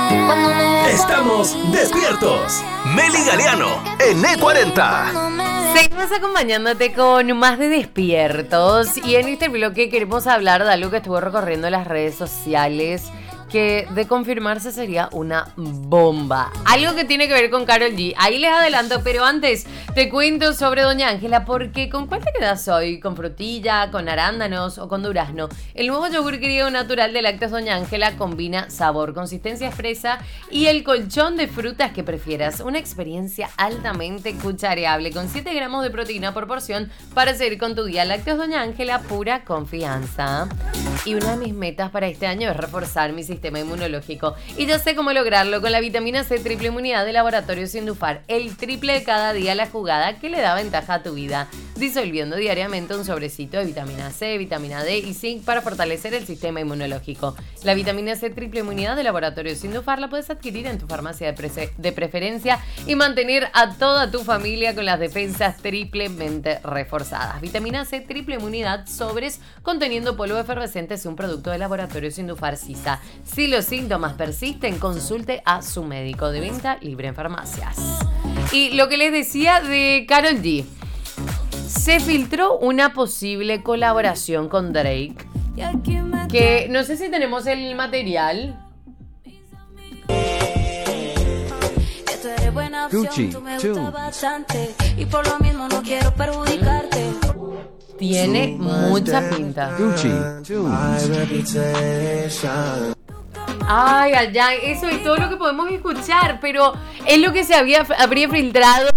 Estamos despiertos. Meli Galeano en E40. Seguimos acompañándote con más de Despiertos y en este bloque queremos hablar de algo que estuvo recorriendo las redes sociales, que de confirmarse sería una bomba. Algo que tiene que ver con Karol G. Ahí les adelanto, pero antes te cuento sobre Doña Ángela, porque ¿con cuál te quedas hoy? ¿Con frutilla, con arándanos o con durazno? El nuevo yogur griego natural de lácteos Doña Ángela combina sabor, consistencia fresa y el colchón de frutas que prefieras. Una experiencia altamente cuchareable con 7 gramos de proteína por porción para seguir con tu día. Lácteos Doña Ángela, pura confianza. Y una de mis metas para este año es reforzar mi sistema inmunológico. Y ya sé cómo lograrlo con la vitamina C triple inmunidad de Laboratorios Indufar. El triple de cada día la jugada que le da ventaja a tu vida. Disolviendo diariamente un sobrecito de vitamina C, vitamina D y zinc para fortalecer el sistema inmunológico. La vitamina C triple inmunidad de Laboratorios Indufar la puedes adquirir en tu farmacia de preferencia y mantener a toda tu familia con las defensas triplemente reforzadas. Vitamina C triple inmunidad sobres conteniendo polvo efervescente es un producto de Laboratorios Indufar SISA. Si los síntomas persisten, consulte a su médico, de venta libre en farmacias. Y lo que les decía de Karol G. Se filtró una posible colaboración con Drake, que no sé si tenemos el material. Gucci, y por lo mismo no quiero perjudicarte. Tiene mucha pinta. Gucci, Ay, ay, ay, eso es todo lo que podemos escuchar, pero es lo que se habría filtrado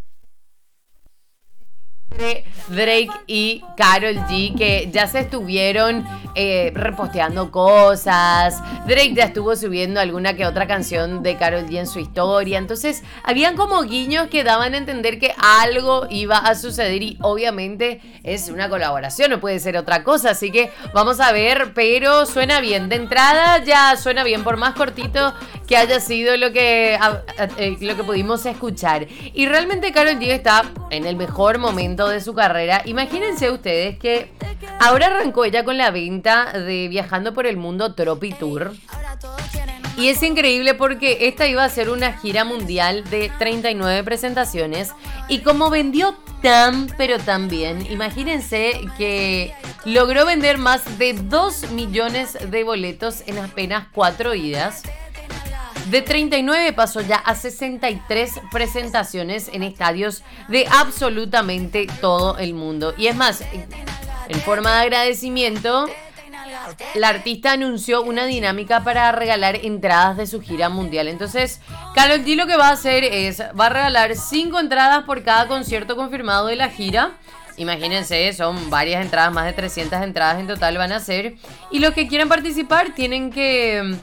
entre Drake y Karol G, que ya se estuvieron reposteando cosas. Drake ya estuvo subiendo alguna que otra canción de Karol G en su historia. Entonces, habían como guiños que daban a entender que algo iba a suceder y obviamente es una colaboración, no puede ser otra cosa. Así que vamos a ver, pero suena bien. De entrada ya suena bien, por más cortito que haya sido lo que pudimos escuchar. Y realmente Karol G está en el mejor momento de su carrera. Imagínense ustedes que ahora arrancó ella con la venta de Viajando por el Mundo Tropi Tour. Y es increíble porque esta iba a ser una gira mundial de 39 presentaciones. Y como vendió pero tan bien, imagínense que logró vender más de 2 millones de boletos en apenas 4 idas. De 39 pasó ya a 63 presentaciones en estadios de absolutamente todo el mundo. Y es más, en forma de agradecimiento, la artista anunció una dinámica para regalar entradas de su gira mundial. Entonces, Karol G lo que va a hacer va a regalar 5 entradas por cada concierto confirmado de la gira. Imagínense, son varias entradas, más de 300 entradas en total van a ser. Y los que quieran participar tienen que...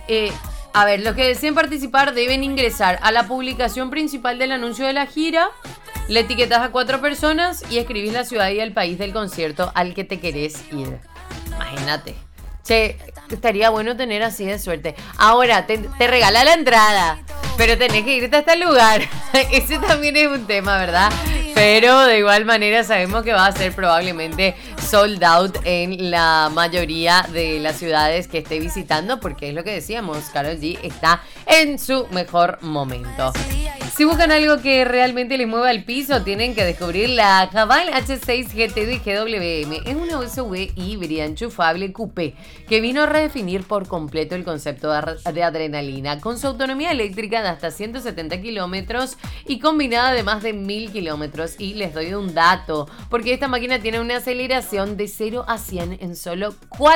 los que deseen participar deben ingresar a la publicación principal del anuncio de la gira, le etiquetas a 4 personas y escribís la ciudad y el país del concierto al que te querés ir. Imagínate. Che, estaría bueno tener así de suerte. Ahora, te regala la entrada, pero tenés que irte hasta el lugar. Ese también es un tema, ¿verdad? Pero de igual manera sabemos que va a ser probablemente sold out en la mayoría de las ciudades que esté visitando, porque es lo que decíamos, Karol G está en su mejor momento. Si buscan algo que realmente les mueva el piso, tienen que descubrir la Haval H6 GT de GWM. Es una SUV híbrida enchufable coupé que vino a redefinir por completo el concepto de adrenalina, con su autonomía eléctrica de hasta 170 kilómetros y combinada de más de 1000 kilómetros. Y les doy un dato, porque esta máquina tiene una aceleración de 0 a 100 en solo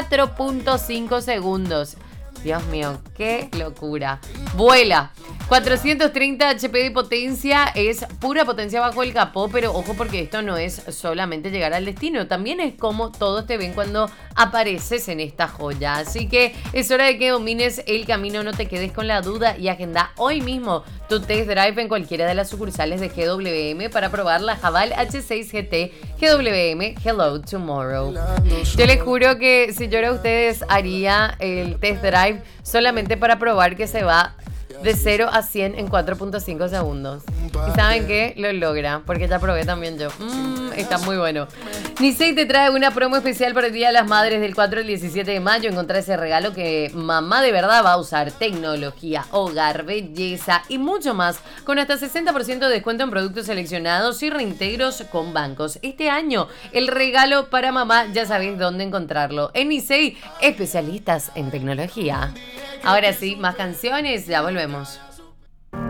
4.5 segundos. Dios mío, qué locura. Vuela. 430 HP de potencia, es pura potencia bajo el capó, pero ojo porque esto no es solamente llegar al destino, también es como todos te ven cuando apareces en esta joya. Así que es hora de que domines el camino, no te quedes con la duda y agenda hoy mismo tu test drive en cualquiera de las sucursales de GWM para probar la Haval H6 GT. GWM, Hello Tomorrow. Yo les juro que si yo era ustedes haría el test drive solamente para probar que se va de 0 a 100 en 4.5 segundos. ¿Y saben qué? Lo logra, porque ya probé también yo. Está muy bueno. Nisei te trae una promo especial para el Día de las Madres del 4 al 17 de mayo. Encontrá ese regalo que mamá de verdad va a usar. Tecnología, hogar, belleza y mucho más. Con hasta 60% de descuento en productos seleccionados y reintegros con bancos. Este año, el regalo para mamá, ya sabéis dónde encontrarlo. En Nisei, especialistas en tecnología. Ahora sí, más canciones, ya volvemos.